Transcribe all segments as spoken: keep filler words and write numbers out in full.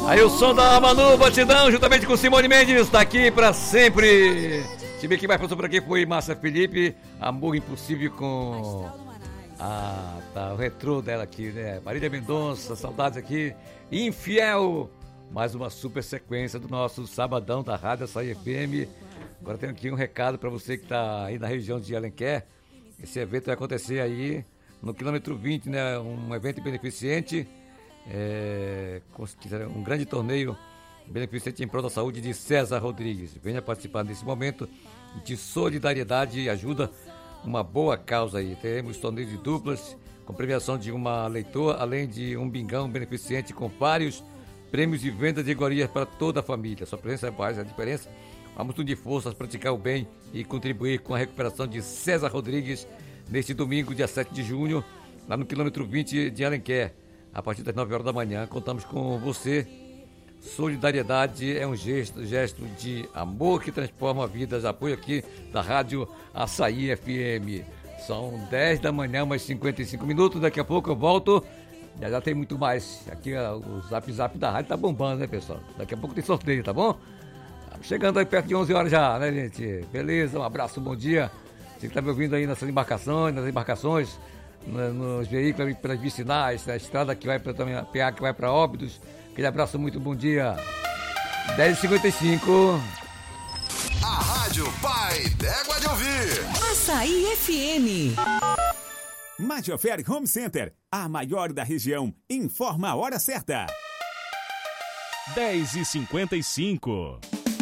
Aí o som da Manu Batidão, juntamente com Simone Mendes, tá aqui pra sempre. Time que vai passar por aqui foi Márcia Felipe, Amor Impossível com... Ah, tá, o retrô dela aqui, né? Marília Mendonça, saudades aqui. Infiel, mais uma super sequência do nosso Sabadão da Rádio Açaí F M. Agora tem aqui um recado pra você que tá aí na região de Alenquer. Esse evento vai acontecer aí no quilômetro vinte, né? Um evento beneficente. É, um grande torneio beneficente em prol da saúde de César Rodrigues. Venha participar nesse momento de solidariedade e ajuda uma boa causa aí. Teremos torneio de duplas com premiação de uma leitoa, além de um bingão beneficente com vários prêmios e venda de iguarias para toda a família. Sua presença faz a diferença. Vamos unir forças, praticar o bem e contribuir com a recuperação de César Rodrigues neste domingo, dia sete de junho, lá no quilômetro vinte de Alenquer. A partir das nove horas da manhã, contamos com você. Solidariedade é um gesto, gesto de amor que transforma vidas. Apoio aqui da Rádio Açaí F M. São dez da manhã, mais cinquenta e cinco minutos. Daqui a pouco eu volto. Já, já tem muito mais. Aqui o zap zap da rádio tá bombando, né, pessoal? Daqui a pouco tem sorteio, tá bom? Chegando aí perto de onze horas já, né, gente? Beleza, um abraço, um bom dia. Você que tá me ouvindo aí nessas embarcações, nas embarcações, nos veículos, pelas vicinais, na estrada que vai para também a P A que vai para Óbidos. Aquele abraço, muito bom dia. dez e cinquenta e cinco. A Rádio Pai d'Égua de Ouvir. Açaí F M. Majoferi Home Center, a maior da região, informa a hora certa. dez e cinquenta e cinco.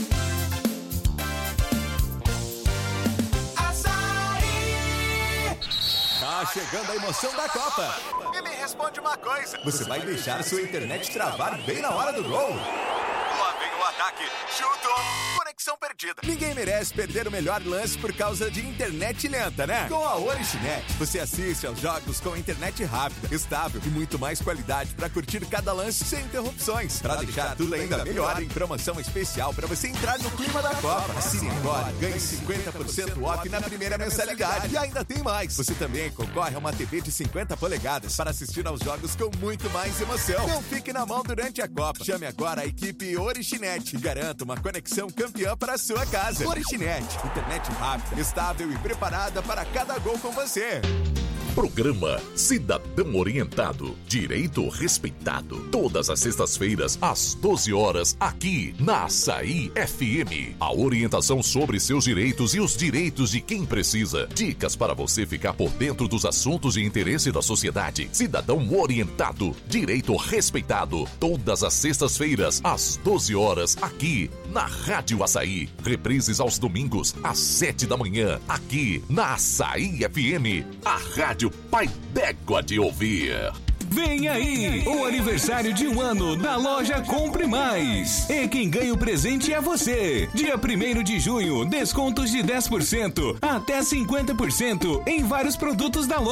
Tá chegando a emoção da Copa. E me responde uma coisa. Você vai deixar sua internet travar bem na hora do gol? Lá vem o ataque. Chutou. Conexão perdida. Ninguém merece perder o melhor lance por causa de internet lenta, né? Com a Originet, você assiste aos jogos com internet rápida, estável e muito mais qualidade para curtir cada lance sem interrupções. Para deixar tudo ainda melhor, em promoção especial para você entrar no clima da Copa. Assine agora, ganhe cinquenta por cento off na primeira mensalidade. E ainda tem mais. Você também concorre a uma T V de cinquenta polegadas para assistir aos jogos com muito mais emoção. Não fique na mão durante a Copa. Chame agora a equipe Originet e garanta uma conexão campeã para a sua casa. Originet, internet rápida, estável e preparada para cada gol com você. Programa Cidadão Orientado, Direito Respeitado. Todas as sextas-feiras, às doze horas, aqui na Açaí F M. A orientação sobre seus direitos e os direitos de quem precisa. Dicas para você ficar por dentro dos assuntos de interesse da sociedade. Cidadão Orientado, Direito Respeitado. Todas as sextas-feiras, às doze horas, aqui na Rádio Açaí. Reprises aos domingos, às sete da manhã, aqui na Açaí F M. A Rádio Pai d'Égua de Ouvir. Vem aí, o aniversário de um ano da loja Compre Mais. E quem ganha o presente é você. Dia primeiro de junho, descontos de dez por cento até cinquenta por cento em vários produtos da loja.